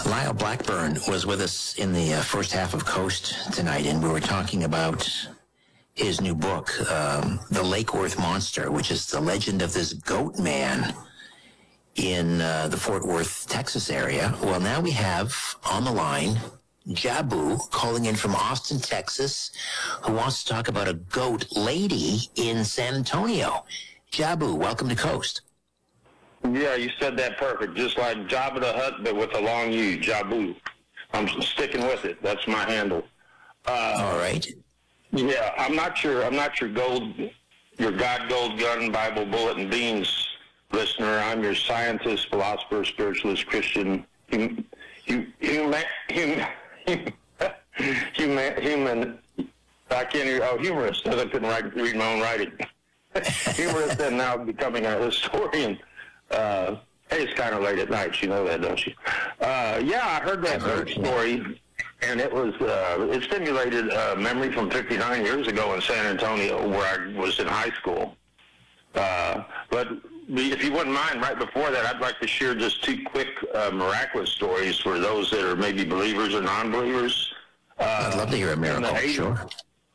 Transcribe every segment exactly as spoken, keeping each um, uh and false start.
Lyle Blackburn was with us in the uh, first half of Coast tonight, and we were talking about his new book, um, The Lake Worth Monster, which is the legend of this goat man in uh, the Fort Worth, Texas area. Well, now we have on the line Jabu calling in from Austin, Texas, who wants to talk about a goat lady in San Antonio. Jabu, welcome to Coast. Yeah, you said that perfect. Just like Jabba the Hutt, but with a long U, Jabu. I'm sticking with it. That's my handle. Uh, All right. Yeah, I'm not sure. I'm not your gold, your God Gold Gun Bible Bullet and Beans listener. I'm your scientist, philosopher, spiritualist, Christian, hum, hum, human, human, human, human. I can't hear. Oh, humorist. I couldn't write, read my own writing. Humorist, and now becoming a historian. Uh, hey, it's kind of late at night. You know that, don't you? Uh, yeah, I heard that heard, story, and it was uh, it stimulated a memory from fifty-nine years ago in San Antonio, where I was in high school. Uh, but if you wouldn't mind, right before that, I'd like to share just two quick uh, miraculous stories for those that are maybe believers or non-believers. Uh, I'd love to hear a miracle, sure.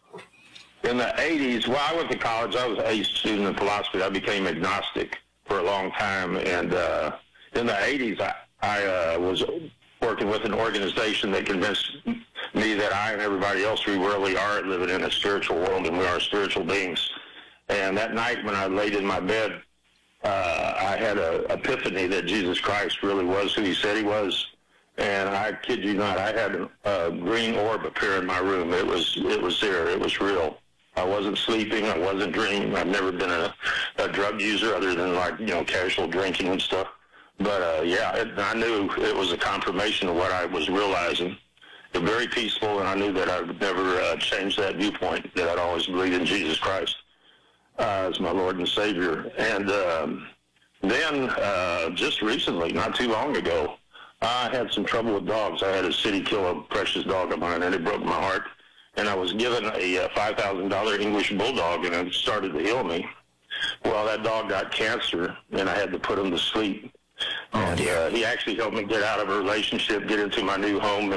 In the eighties, well, I went to college. I was a student in philosophy. I became agnostic for a long time, and uh, in the eighties, I, I uh, was working with an organization that convinced me that I and everybody else, we really are living in a spiritual world, and we are spiritual beings. And that night when I laid in my bed, uh, I had an epiphany that Jesus Christ really was who he said he was. And I kid you not, I had a, a green orb appear in my room. It was, it was there. It was real. I wasn't sleeping. I wasn't dreaming. I've never been a, a drug user other than, like, you know, casual drinking and stuff. But, uh, yeah, it, I knew it was a confirmation of what I was realizing. It was very peaceful, and I knew that I would never uh, change that viewpoint, that I'd always believe in Jesus Christ uh, as my Lord and Savior. And um, then uh, just recently, not too long ago, I had some trouble with dogs. I had a city kill a precious dog of mine, and it broke my heart. And I was given a uh, five thousand dollar English bulldog, and it started to heal me. Well, that dog got cancer, and I had to put him to sleep. Oh, and dear. Uh, he actually helped me get out of a relationship, get into my new home,